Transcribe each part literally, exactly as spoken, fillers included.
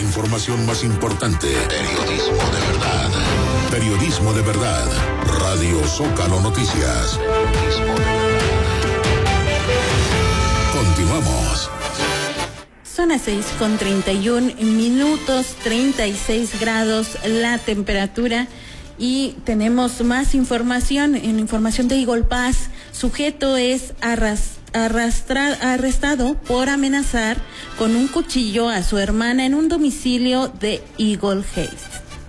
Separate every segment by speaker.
Speaker 1: información más importante. Periodismo de verdad. Periodismo de verdad. Radio Zócalo Noticias. Periodismo de verdad. Continuamos.
Speaker 2: Son las seis con treinta y un minutos, treinta y seis grados la temperatura. Y tenemos más información, en información de Eagle Pass. Sujeto es arras, arrastra, arrestado por amenazar con un cuchillo a su hermana en un domicilio de Eagle Heights.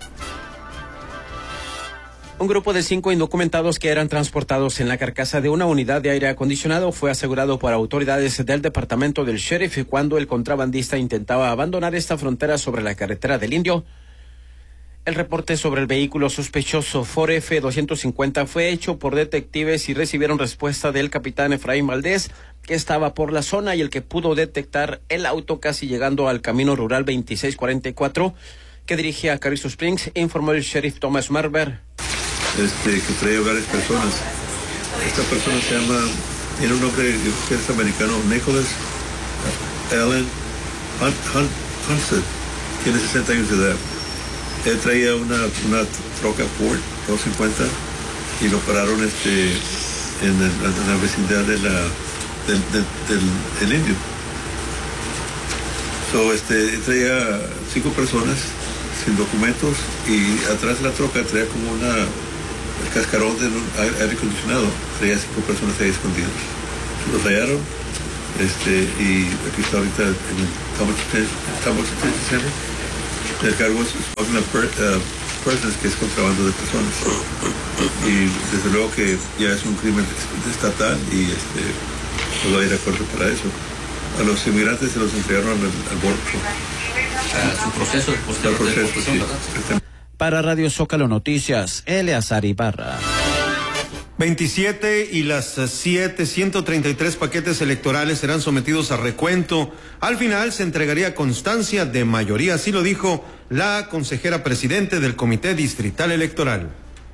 Speaker 3: Un grupo de cinco indocumentados que eran transportados en la carcasa de una unidad de aire acondicionado fue asegurado por autoridades del departamento del sheriff cuando el contrabandista intentaba abandonar esta frontera sobre la carretera del Indio. El reporte sobre el vehículo sospechoso Ford F doscientos cincuenta fue hecho por detectives y recibieron respuesta del capitán Efraín Valdés, que estaba por la zona y el que pudo detectar el auto casi llegando al camino rural veintiséis cuarenta y cuatro que dirige a Carrizo Springs, informó el sheriff Thomas Marber.
Speaker 4: Este, que trae varias personas. Esta persona se llama, tiene un nombre que es americano, Nicholas Allen Hunt, Hunt, Hunstead, tiene sesenta años de edad. Él traía una, una troca Ford doscientos cincuenta y lo pararon este, en, el, en la vecindad de la, del, del, del, del Indio. So, este, traía cinco personas sin documentos y atrás de la troca traía como una el cascarón de un aire acondicionado, traía cinco personas ahí escondidas. Los hallaron, este, y aquí está ahorita en el Talbot Detention Center. El cargo es smuggling of per, uh, persons, que es contrabando de personas. Y desde luego que ya es un crimen estatal y este, no va a ir a corte para eso. A los inmigrantes se los entregaron al, al bordo.
Speaker 5: Uh, su proceso de posterior.
Speaker 4: Proceso, sí.
Speaker 3: Para Radio Zócalo Noticias, Eleazar Ibarra.
Speaker 6: veintisiete y las siete, ciento treinta y tres paquetes electorales serán sometidos a recuento. Al final se entregaría constancia de mayoría, así lo dijo la consejera presidente del Comité Distrital Electoral.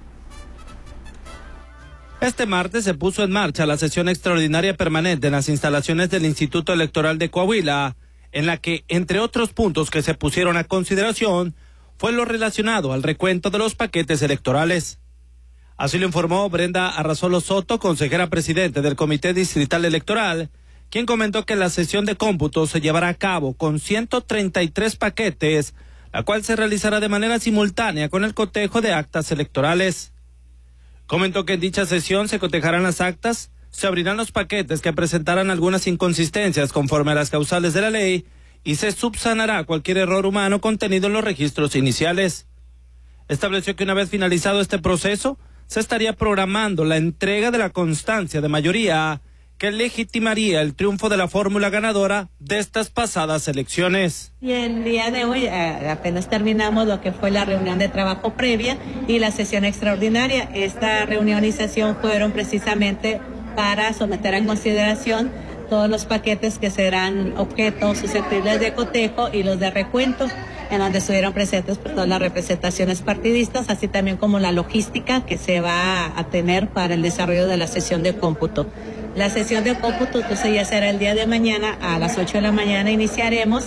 Speaker 7: Este martes se puso en marcha la sesión extraordinaria permanente en las instalaciones del Instituto Electoral de Coahuila, en la que, entre otros puntos que se pusieron a consideración, fue lo relacionado al recuento de los paquetes electorales. Así lo informó Brenda Arrazolo Soto, consejera presidente del Comité Distrital Electoral, quien comentó que la sesión de cómputo se llevará a cabo con ciento treinta y tres paquetes, la cual se realizará de manera simultánea con el cotejo de actas electorales. Comentó que en dicha sesión se cotejarán las actas, se abrirán los paquetes que presentarán algunas inconsistencias conforme a las causales de la ley y se subsanará cualquier error humano contenido en los registros iniciales. Estableció que una vez finalizado este proceso, se estaría programando la entrega de la constancia de mayoría que legitimaría el triunfo de la fórmula ganadora de estas pasadas elecciones.
Speaker 8: Y el día de hoy eh, apenas terminamos lo que fue la reunión de trabajo previa y la sesión extraordinaria. Esta reunión y sesión fueron precisamente para someter a consideración todos los paquetes que serán objetos susceptibles de cotejo y los de recuento, en donde estuvieron presentes pues, todas las representaciones partidistas, así también como la logística que se va a tener para el desarrollo de la sesión de cómputo. La sesión de cómputo entonces ya será el día de mañana, a las ocho de la mañana iniciaremos.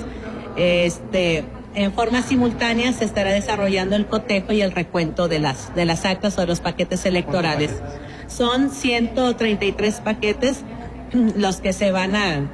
Speaker 8: Este, en forma simultánea se estará desarrollando el cotejo y el recuento de las, de las actas o de los paquetes electorales. Son ciento treinta y tres paquetes los que se van a,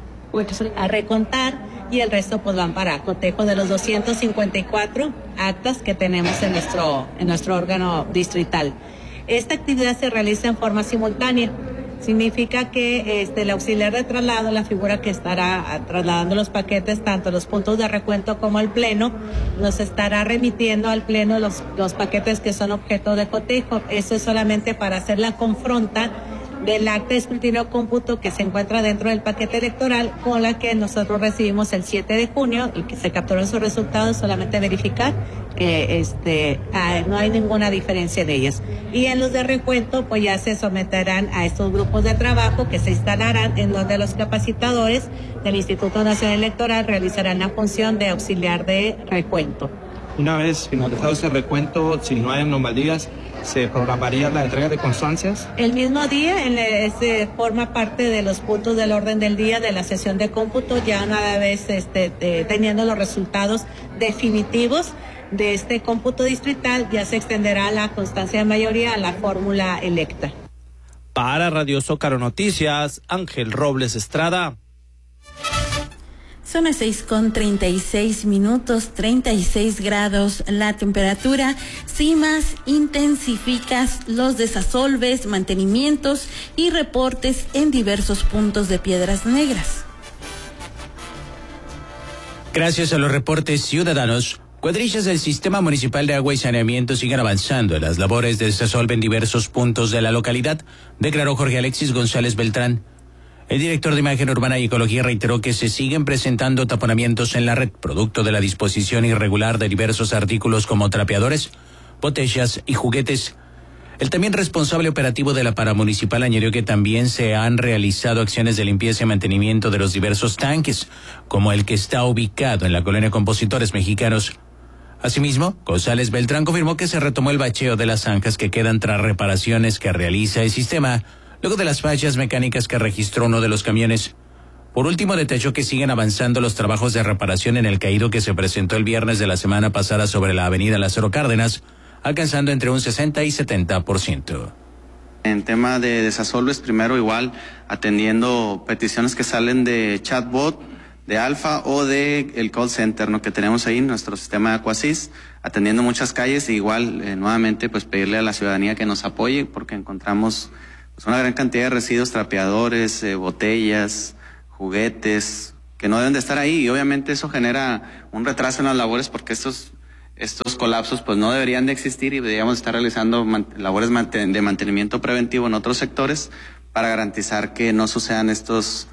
Speaker 8: a recontar y el resto pues van para cotejo de los doscientos cincuenta y cuatro actas que tenemos en nuestro, en nuestro órgano distrital. Esta actividad se realiza en forma simultánea. Significa que este, el auxiliar de traslado, la figura que estará trasladando los paquetes, tanto los puntos de recuento como el pleno, nos estará remitiendo al pleno los, los paquetes que son objeto de cotejo. Eso es solamente para hacer la confronta del acta de escrutinio cómputo que se encuentra dentro del paquete electoral con la que nosotros recibimos el siete de junio y que se capturó sus resultados, solamente verificar que este ah, no hay ninguna diferencia de ellas. Y en los de recuento pues ya se someterán a estos grupos de trabajo que se instalarán, en donde los capacitadores del Instituto Nacional Electoral realizarán la función de auxiliar de recuento.
Speaker 9: Una vez finalizado ese recuento, si no hay anomalías, ¿se programaría la entrega de constancias?
Speaker 8: El mismo día, en este, forma parte de los puntos del orden del día de la sesión de cómputo, ya una vez este, de, teniendo los resultados definitivos de este cómputo distrital, ya se extenderá la constancia de mayoría a la fórmula electa.
Speaker 7: Para Radio Zócalo Noticias, Ángel Robles Estrada.
Speaker 2: Son las seis con treinta y seis minutos, treinta y seis grados la temperatura. CIMAS intensifica los desasolves, mantenimientos y reportes en diversos puntos de Piedras Negras.
Speaker 10: Gracias a los reportes ciudadanos, cuadrillas del Sistema Municipal de Agua y Saneamiento siguen avanzando en las labores de desasolve en diversos puntos de la localidad, declaró Jorge Alexis González Beltrán. El director de Imagen Urbana y Ecología reiteró que se siguen presentando taponamientos en la red, producto de la disposición irregular de diversos artículos como trapeadores, botellas y juguetes. El también responsable operativo de la paramunicipal añadió que también se han realizado acciones de limpieza y mantenimiento de los diversos tanques, como el que está ubicado en la colonia Compositores Mexicanos. Asimismo, González Beltrán confirmó que se retomó el bacheo de las zanjas que quedan tras reparaciones que realiza el sistema, luego de las fallas mecánicas que registró uno de los camiones. Por último, detalló que siguen avanzando los trabajos de reparación en el caído que se presentó el viernes de la semana pasada sobre la avenida Lázaro Cárdenas, alcanzando entre un sesenta y setenta por ciento.
Speaker 11: En tema de desasolves, primero igual atendiendo peticiones que salen de chatbot, de Alfa o de el call center, ¿no?, que tenemos ahí, nuestro sistema de Aquasys, atendiendo muchas calles, e igual eh, nuevamente pues pedirle a la ciudadanía que nos apoye, porque encontramos pues una gran cantidad de residuos, trapeadores, eh, botellas, juguetes, que no deben de estar ahí, y obviamente eso genera un retraso en las labores, porque estos estos colapsos pues no deberían de existir y deberíamos estar realizando man- labores manten- de mantenimiento preventivo en otros sectores para garantizar que no sucedan estos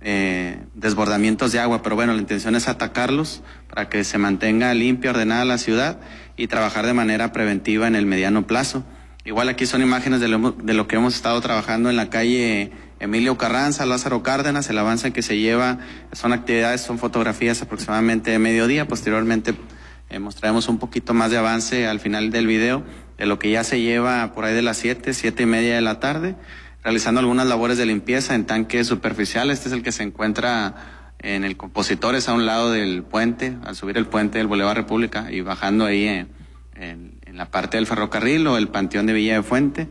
Speaker 11: eh, desbordamientos de agua. Pero bueno, la intención es atacarlos para que se mantenga limpia, ordenada la ciudad y trabajar de manera preventiva en el mediano plazo. Igual aquí son imágenes de lo, de lo que hemos estado trabajando en la calle Emilio Carranza, Lázaro Cárdenas. El avance que se lleva son actividades, son fotografías aproximadamente de mediodía. Posteriormente eh, mostraremos un poquito más de avance al final del video de lo que ya se lleva por ahí de las siete, siete y media de la tarde, realizando algunas labores de limpieza en tanques superficiales. Este es el que se encuentra en el Compositores, a un lado del puente, al subir el puente del Boulevard República y bajando ahí en, en, en la parte del ferrocarril o el Panteón de Villa de Fuente.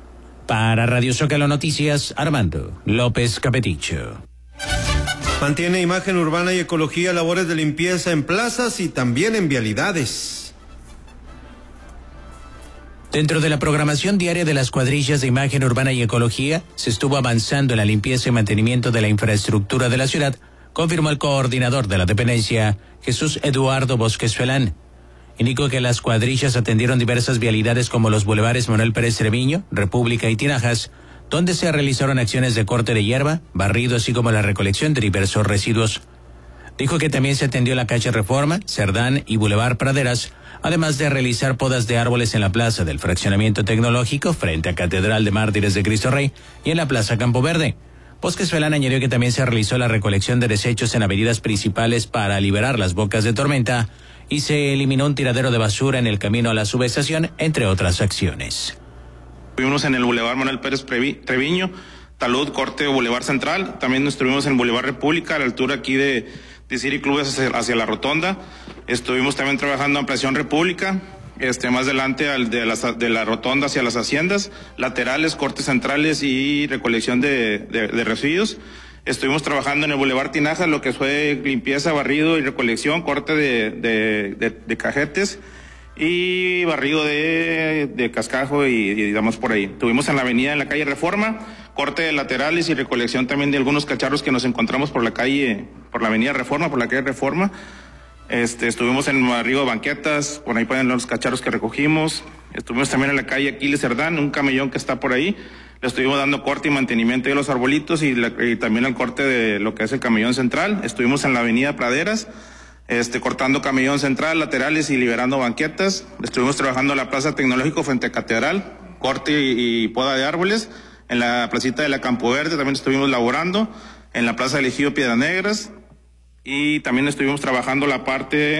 Speaker 10: Para Radio Zócalo Noticias, Armando López Capeticho.
Speaker 6: Mantiene Imagen Urbana y Ecología labores de limpieza en plazas y también en vialidades.
Speaker 10: Dentro de la programación diaria de las cuadrillas de Imagen Urbana y Ecología, se estuvo avanzando en la limpieza y mantenimiento de la infraestructura de la ciudad, confirmó el coordinador de la dependencia, Jesús Eduardo Bosques Felán. Indicó que las cuadrillas atendieron diversas vialidades como los bulevares Manuel Pérez Treviño, República y Tinajas, donde se realizaron acciones de corte de hierba, barrido, así como la recolección de diversos residuos. Dijo que también se atendió la calle Reforma, Cerdán y Boulevard Praderas, además de realizar podas de árboles en la plaza del Fraccionamiento Tecnológico frente a Catedral de Mártires de Cristo Rey y en la plaza Campo Verde. Bosques Felán añadió que también se realizó la recolección de desechos en avenidas principales para liberar las bocas de tormenta y se eliminó un tiradero de basura en el camino a la subestación, entre otras acciones.
Speaker 12: Estuvimos en el Boulevard Manuel Pérez Treviño, Talud, Corte, Boulevard Central. También estuvimos en Boulevard República, a la altura aquí de, de City Club hacia, hacia la Rotonda. Estuvimos también trabajando en Ampliación República, este, más adelante al de, la, de la Rotonda hacia las Haciendas, laterales, cortes centrales y recolección de, de, de residuos. Estuvimos trabajando en el Boulevard Tinajas, lo que fue limpieza, barrido y recolección, corte de, de, de, de cajetes y barrido de, de cascajo y, y digamos por ahí. Estuvimos en la avenida, en la calle Reforma, corte de laterales y recolección también de algunos cacharros que nos encontramos por la calle, por la avenida Reforma, por la calle Reforma. Este, estuvimos en barrido de banquetas, por ahí pueden ver los cacharros que recogimos. Estuvimos también en la calle Aquiles Cerdán, un camellón que está por ahí. Le estuvimos dando corte y mantenimiento de los arbolitos y, la, y también el corte de lo que es el camellón central. Estuvimos en la avenida Praderas, este, cortando camellón central, laterales y liberando banquetas. Estuvimos trabajando en la plaza Tecnológico frente a Catedral, corte y, y poda de árboles. En la placita de la Campo Verde también estuvimos laborando. En la plaza del Ejido Piedras Negras. Y también estuvimos trabajando la parte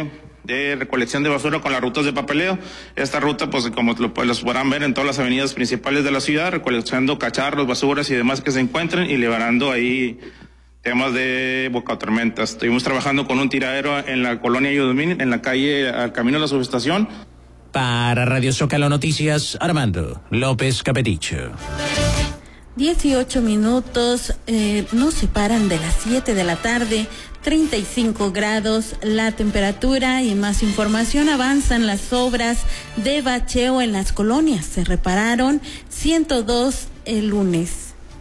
Speaker 12: de recolección de basura con las rutas de papeleo. Esta ruta, pues como lo, pues, los podrán ver en todas las avenidas principales de la ciudad, recolectando cacharros, basuras y demás que se encuentren y liberando ahí temas de bocatormentas. Estuvimos trabajando con un tiradero en la colonia Yudumín, en la calle al camino de la subestación.
Speaker 10: Para Radio Zócalo Noticias, Armando López Capeticho.
Speaker 2: dieciocho minutos, eh, no se paran de las siete de la tarde, treinta y cinco grados la temperatura. Y más información, avanzan las obras de bacheo en las colonias. Se repararon ciento dos el lunes.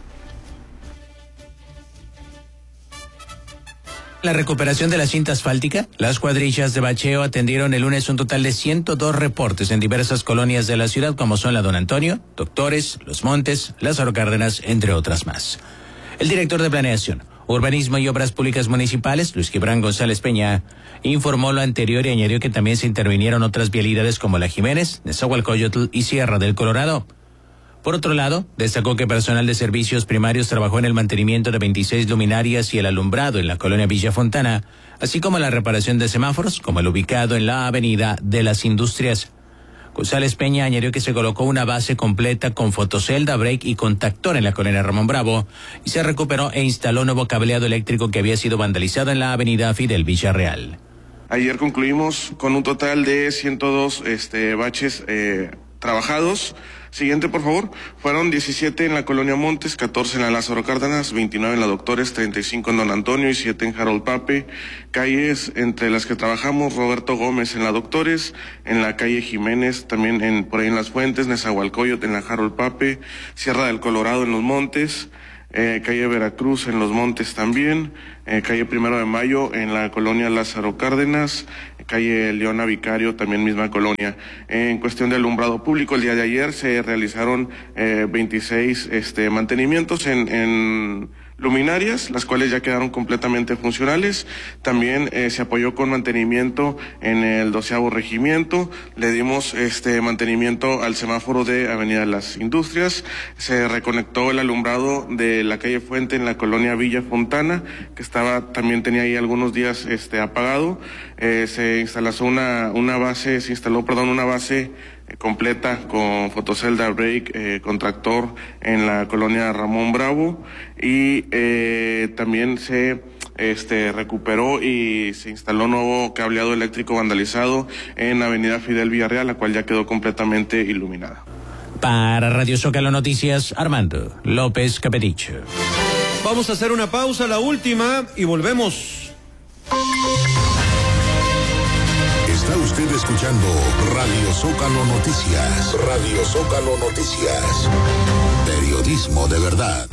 Speaker 10: La recuperación de la cinta asfáltica, las cuadrillas de bacheo atendieron el lunes un total de ciento dos reportes en diversas colonias de la ciudad, como son la Don Antonio, Doctores, Los Montes, Lázaro Cárdenas, entre otras más. El director de Planeación, Urbanismo y Obras Públicas Municipales, Luis Gibran González Peña, informó lo anterior y añadió que también se intervinieron otras vialidades como La Jiménez, Nezahualcóyotl y Sierra del Colorado. Por otro lado, destacó que personal de servicios primarios trabajó en el mantenimiento de veintiséis luminarias y el alumbrado en la colonia Villa Fontana, así como la reparación de semáforos, como el ubicado en la avenida de las Industrias. González Peña añadió que se colocó una base completa con fotocelda, break y contactor en la colonia Ramón Bravo y se recuperó e instaló nuevo cableado eléctrico que había sido vandalizado en la avenida Fidel Villarreal.
Speaker 13: Ayer concluimos con un total de ciento dos este, baches eh, trabajados. Siguiente, por favor. Fueron diecisiete en la colonia Montes, catorce en la Lázaro Cárdenas, veintinueve en la Doctores, treinta y cinco en Don Antonio y siete en Harold Pape. Calles entre las que trabajamos: Roberto Gómez en la Doctores, en la calle Jiménez, también en por ahí en Las Fuentes, Nezahualcóyotl en la Harold Pape, Sierra del Colorado en Los Montes, eh, calle Veracruz en Los Montes también, eh, calle Primero de Mayo en la colonia Lázaro Cárdenas, calle Leona Vicario, también misma colonia. En cuestión de alumbrado público, el día de ayer se realizaron eh, veintiséis este, mantenimientos en, en luminarias, las cuales ya quedaron completamente funcionales. También eh, se apoyó con mantenimiento en el doceavo regimiento. Le dimos este mantenimiento al semáforo de Avenida de las Industrias. Se reconectó el alumbrado de la calle Fuente en la colonia Villa Fontana, que estaba también tenía ahí algunos días este apagado. Eh, se instaló una una base, se instaló, perdón, una base eh, completa con fotocelda, break, eh, con tractor en la colonia Ramón Bravo y eh, también se este recuperó y se instaló nuevo cableado eléctrico vandalizado en Avenida Fidel Villarreal, la cual ya quedó completamente iluminada.
Speaker 10: Para Radio Zócalo Noticias, Armando López Capeticho.
Speaker 6: Vamos a hacer una pausa, la última, y volvemos.
Speaker 1: Está usted escuchando Radio Zócalo Noticias. Radio Zócalo Noticias. Periodismo de verdad.